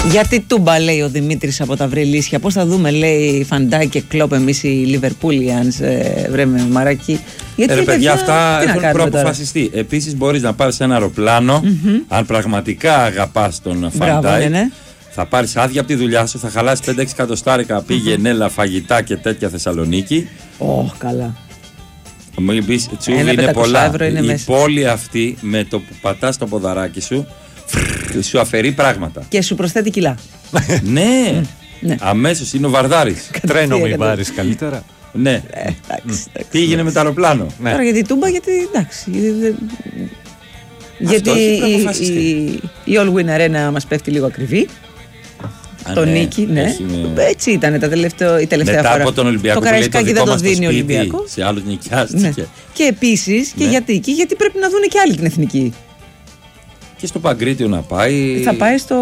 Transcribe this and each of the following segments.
Γιατί Τούμπα, λέει ο Δημήτρης από τα Βρυλίσια. Πώς θα δούμε, λέει, Φαντάι και Κλόπ, εμείς οι Λιβερπούλιανς, βρε με μαράκι. Γιατί ρε παιδιά, αυτά έχουν προαποφασιστεί. Επίσης μπορείς να πάρεις ένα αεροπλάνο, αν πραγματικά αγαπάς τον Φαντάι. Ναι. Θα πάρεις άδεια από τη δουλειά σου, θα χαλάσεις 5-6 εκατοστάρικα, πήγαινε, έλα, φαγητά και τέτοια Θεσσαλονίκη. Καλά. Μην πεις, τσούβι είναι πολλά. Η πόλη αυτή με το που πατάς το ποδαράκι σου, σου αφαιρεί πράγματα. Και σου προσθέτει κιλά. Ναι, αμέσως είναι ο Βαρδάρης. Τρένο μην πάρεις καλύτερα. Ναι. Πήγαινε με το αεροπλάνο. Τώρα γιατί Τούμπα, γιατί εντάξει. Γιατί η All Win Arena μας πέφτει λίγο ακριβή. Το νίκη, ναι. Έτσι ήταν η τελευταία μετά φορά. Από τον Ολυμπιακό, το Καραϊσκάκι δεν το δίνει ο Ολυμπιακό. Σε άλλους νοικιάστηκε. Και επίσης, και γιατί πρέπει να δουν και άλλοι την εθνική. Και στο Παγκρίτιο να πάει. Θα πάει στο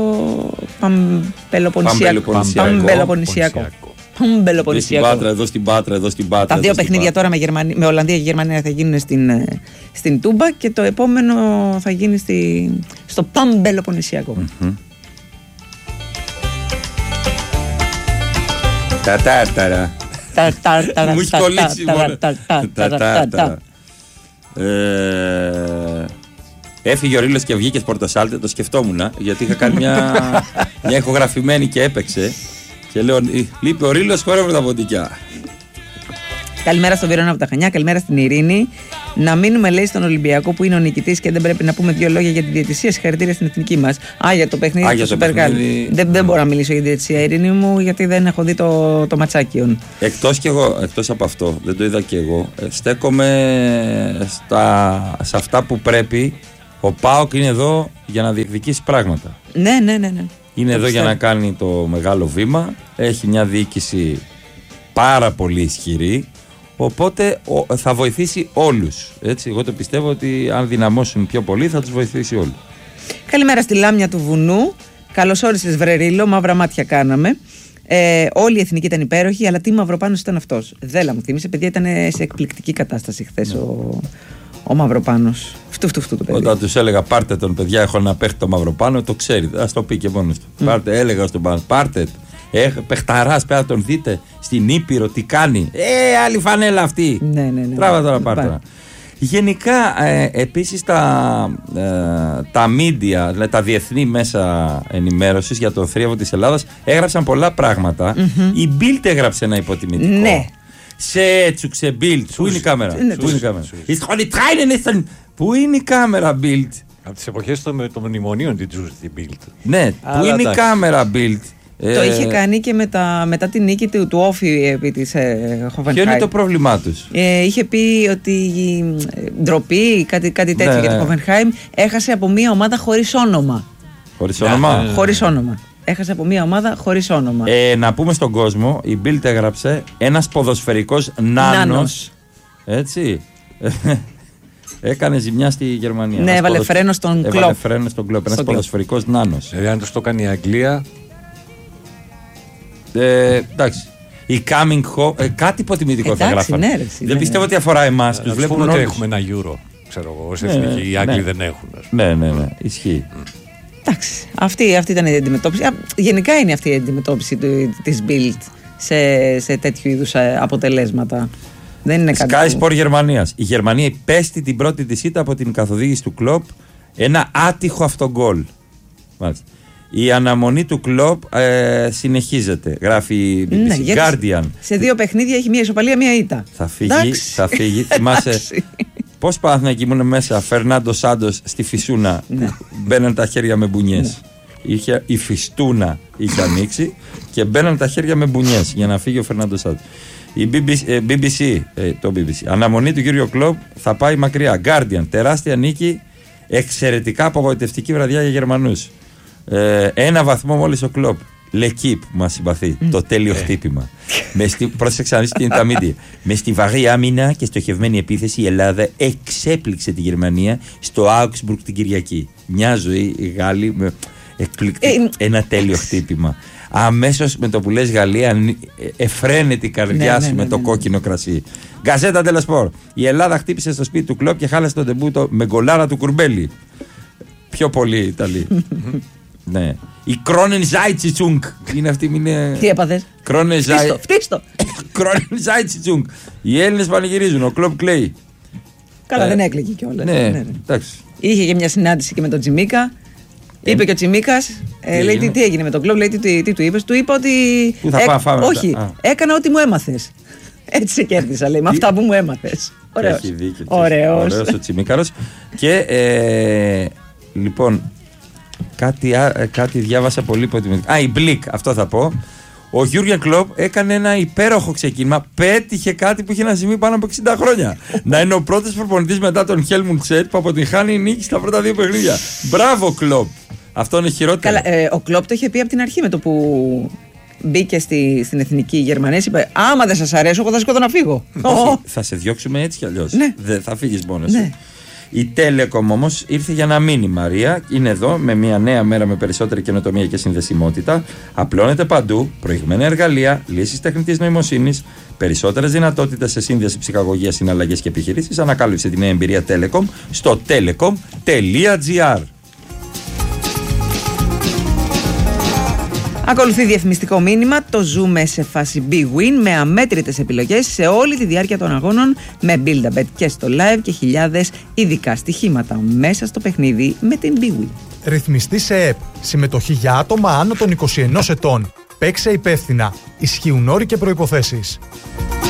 Παμπελοποννησιακό. Εδώ στην Πάτρα. Τα δύο παιχνίδια τώρα με Ολλανδία και Γερμανία θα γίνουν στην Τούμπα και το επόμενο θα γίνει στο Παμπελοποννησιακό. Τα τάρταρα. Μου έχει κολλήσει μόνο. Τα τάρταρα. Έφυγε ο Ρήλος και βγήκε Πορτοσάλτε, το σκεφτόμουν, γιατί είχα κάνει μια ηχογραφημένη και έπαιξε. Και λέω, λείπει ο Ρήλος, χορεύουν τα ποντικιά. Καλημέρα στον Βίρονα από τα Χανιά, καλημέρα στην Ειρήνη. Να μείνουμε, λέει, στον Ολυμπιακό που είναι ο νικητής και δεν πρέπει να πούμε δύο λόγια για τη διαιτησία. Συγχαρητήρια στην εθνική μας. Για το παιχνίδι του Σούπερ Γκάλ. Δεν μπορώ να μιλήσω για τη διαιτησία, Ειρήνη μου, γιατί δεν έχω δει το ματσάκι. Εκτός από αυτό, δεν το είδα και εγώ. Στέκομαι σε αυτά που πρέπει. Ο ΠΑΟΚ είναι εδώ για να διεκδικήσει πράγματα. Ναι. Είναι εδώ για να κάνει το μεγάλο βήμα. Έχει μια διοίκηση πάρα πολύ ισχυρή. Οπότε θα βοηθήσει όλους. Έτσι, εγώ το πιστεύω ότι αν δυναμώσουν πιο πολύ θα τους βοηθήσει όλους. Καλημέρα στη Λάμια του Βουνού. Καλώς όρισες, βρε Ρήλο. Μαύρα μάτια κάναμε. Όλη η εθνική ήταν υπέροχη, αλλά τι Μαυροπάνος ήταν αυτός. Δέλα μου θύμισε, παιδιά, ήταν σε εκπληκτική κατάσταση χθες ο Μαυροπάνος. Φτου το παιδί. Όταν τους έλεγα πάρτε τον, παιδιά, έχω ένα παίχτη το Μαυροπάνο, το ξέρει. Ας το πει και μόνος του. Έλεγα στον πάνω, πάρτε. Παιχταράς, πέρα τον δείτε στην Ήπειρο τι κάνει. Άλλη φανέλα αυτή. Ναι. Τράβα τώρα, πάρτε. Γενικά, επίσης τα media, δηλαδή τα διεθνή μέσα ενημέρωσης για το θρίαβο της Ελλάδας έγραψαν πολλά πράγματα. Η Bild έγραψε ένα υποτιμητικό. Ναι. Σε έτσουξε Bild. Πού είναι η κάμερα? Πού είναι η κάμερα Bild? Από τις εποχές των μνημονίων την τσούζε την Bild. Ναι, πού είναι η κάμερα Bild? Το είχε κάνει και μετά την νίκη του Όφη επί της Hoffenheim. Ποιο είναι το πρόβλημά τους? Είχε πει ότι ντροπή, κάτι τέτοιο για το Hoffenheim. Έχασε από μια ομάδα χωρίς όνομα. Χωρίς όνομα. Έχασε από μια ομάδα χωρίς όνομα. Να πούμε στον κόσμο, η Bild έγραψε ένας ποδοσφαιρικός νάνος. Έτσι. Έκανε ζημιά στη Γερμανία. Ναι, έβαλε φρένο στον Κλόπ. Ένας ποδοσφαιρικός νάνος. Αν το κάνει η Αγγλία. Εντάξει. Η coming home. Κάτι υποτιμητικό θα γράφανε. Ναι, δεν πιστεύω ότι αφορά εμάς. Τους βλέπουν ότι έχουμε ένα Euro. Ξέρω εγώ, ως εθνική. Οι Άγγλοι δεν έχουν. Ναι. Ισχύει. Εντάξει. Αυτή ήταν η αντιμετώπιση. Γενικά είναι αυτή η αντιμετώπιση της Bild σε τέτοιου είδους αποτελέσματα. Δεν είναι κάτι. Sky Sport Γερμανίας. Η Γερμανία υπέστη την πρώτη της ήττα από την καθοδήγηση του Κλοπ. Ένα άτυχο αυτογκόλ. Μάλιστα. Η αναμονή του Κλοπ συνεχίζεται. Γράφει η BBC. Guardian. Σε δύο παιχνίδια έχει μία ισοπαλία, μία ήττα. Θα φύγει. Θυμάσαι πώς Παναθηναϊκοί ήμουν μέσα? Φερνάντο Σάντος στη Φυσούνα. Μπαίναν τα χέρια με μπουνιές. Η Φιστούνα είχε ανοίξει και μπαίναν τα χέρια με μπουνιές για να φύγει ο Φερνάντο Σάντος. Η BBC, το BBC. Αναμονή του κύριου Κλοπ θα πάει μακριά. Guardian. Τεράστια νίκη. Εξαιρετικά απογοητευτική βραδιά για Γερμανούς. Ένα βαθμό μόλις ο Κλοπ. L'Equipe που μας συμπαθεί. Το τέλειο χτύπημα. Πρόσεξα να δεις τι είναι τα μίντια. Με στιβαρή άμυνα και στοχευμένη επίθεση η Ελλάδα εξέπληξε τη Γερμανία στο Augsburg την Κυριακή. Μια ζωή οι Γάλλοι με ένα τέλειο χτύπημα. Αμέσως με το που λες Γαλλία εφραίνεται η καρδιά σου με το κόκκινο κρασί. Γκαζέτα Ντελο Σπορ. Η Ελλάδα χτύπησε στο σπίτι του Κλοπ και χάλασε τον ντεμπούτο με γκολάρα του Κουρμπέλη. Πιο πολύ Ιταλοί. Ναι. Η Κρόνεν Ζάιτσιτσούγκ είναι αυτή. Τι έπαθες? Φτύστο. Κρόνεν Ζάιτσιτσούγκ. Οι Έλληνες πανηγυρίζουν. Ο Κλοπ κλαίει. Καλά, δεν έκλαιγε κιόλας. Ναι. Είχε και μια συνάντηση και με τον Τσιμίκα. Είπε και ο Τσιμίκας, λέει τι έγινε με τον Κλοπ, λέει τι του είπες. Του είπα ότι. Όχι, έκανα ό,τι μου έμαθες. Έτσι σε κέρδισα, λέει, με αυτά που μου έμαθες. Ωραίος ο Τσιμίκαρος. Και λοιπόν, κάτι διάβασα πολύ υποτιμητικό. Η Μπλικ, αυτό θα πω. Ο Γιούργεν Κλοπ έκανε ένα υπέροχο ξεκίνημα. Πέτυχε κάτι που είχε να συμβεί πάνω από 60 χρόνια. Να είναι ο πρώτος προπονητής μετά τον Χέλμουντ Τσέτ που αποτυγχάνει η νίκη στα πρώτα 2 παιχνίδια. Μπράβο, Κλοπ. Αυτό είναι χειρότερο. Καλά, ο Κλοπ το είχε πει από την αρχή με το που μπήκε στην εθνική Γερμανία. Είπε: άμα δεν σας αρέσει, εγώ θα σηκώθω να φύγω. Θα σε διώξουμε έτσι κι αλλιώς. Ναι. Δεν θα φύγεις μόνος σου. Η Telecom όμως ήρθε για να μείνει, Μαρία. Είναι εδώ με μια νέα μέρα με περισσότερη καινοτομία και συνδεσιμότητα. Απλώνεται παντού, προηγμένα εργαλεία, λύσεις τεχνητής νοημοσύνης, περισσότερες δυνατότητες σε σύνδεση, ψυχαγωγία, συναλλαγές και επιχειρήσεις. Ανακάλυψε τη νέα εμπειρία Telecom στο telecom.gr. Ακολουθεί διαφημιστικό μήνυμα. Το ζούμε σε φάση Big Win με αμέτρητες επιλογές σε όλη τη διάρκεια των αγώνων, με Build-A-Bet και στο live και χιλιάδες ειδικά στοιχήματα μέσα στο παιχνίδι με την Big Win. Ρυθμιστή σε ΕΠ. Συμμετοχή για άτομα άνω των 21 ετών. Παίξε υπεύθυνα. Ισχύουν όροι και προϋποθέσεις.